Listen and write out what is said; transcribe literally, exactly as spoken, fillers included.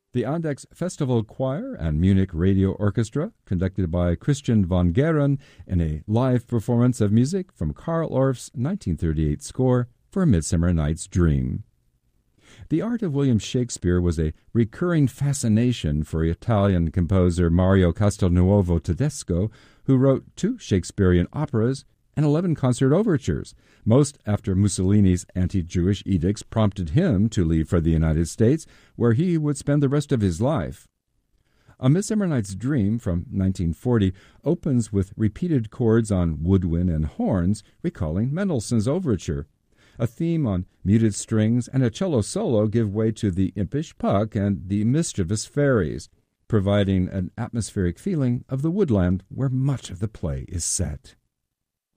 The Andechs Festival Choir and Munich Radio Orchestra, conducted by Christian von Gehren in a live performance of music from Carl Orff's nineteen thirty-eight score for A Midsummer Night's Dream. The art of William Shakespeare was a recurring fascination for Italian composer Mario Castelnuovo Tedesco, who wrote two Shakespearean operas and eleven concert overtures, most after Mussolini's anti-Jewish edicts prompted him to leave for the United States, where he would spend the rest of his life. A Midsummer Night's Dream from nineteen forty opens with repeated chords on woodwind and horns, recalling Mendelssohn's overture. A theme on muted strings and a cello solo give way to the impish Puck and the mischievous fairies, providing an atmospheric feeling of the woodland where much of the play is set.